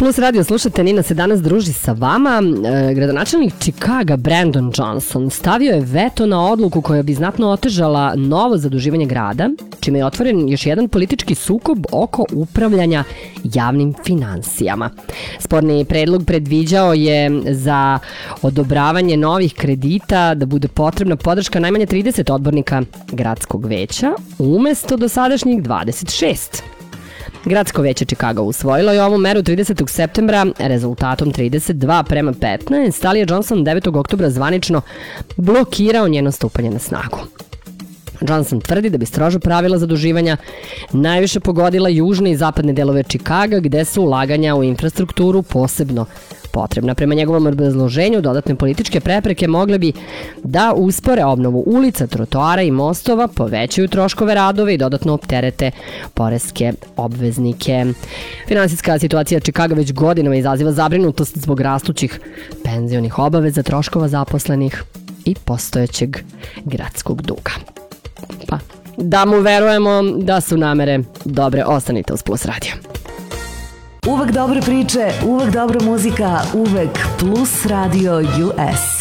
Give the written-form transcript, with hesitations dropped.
Plus radio slušate, Nina se danas druži sa vama. Gradonačelnik Čikaga Brandon Johnson stavio je veto na odluku koja bi znatno otežala novo zaduživanje grada, čime je otvoren još jedan politički sukob oko upravljanja javnim finansijama. Sporni predlog predviđao je za odobravanje novih kredita da bude potrebna podrška najmanje 30 odbornika gradskog veća umesto dosadašnjih 26. Gradsko veće Čikaga usvojilo je ovu meru 30. septembra rezultatom 32:15, ali je Johnson 9. oktobra zvanično blokirao njeno stupanje na snagu. Johnson tvrdi da bi stroža pravila zaduživanja najviše pogodila južne i zapadne delove Čikaga, gde su ulaganja u infrastrukturu posebno potrebna. Prema njegovom obrazloženju, dodatne političke prepreke mogle bi da uspore obnovu ulica, trotoara i mostova, povećaju troškove radove i dodatno opterete poreske obveznike. Finansijska situacija Čikaga već godinama izaziva zabrinutost zbog rastućih penzionih obaveza, troškova zaposlenih i postojećeg gradskog duga. Pa, da mu verujemo da su namere dobre, ostanite uz Plus radio. Uvek dobre priče, uvek dobra muzika, uvek Plus Radio US.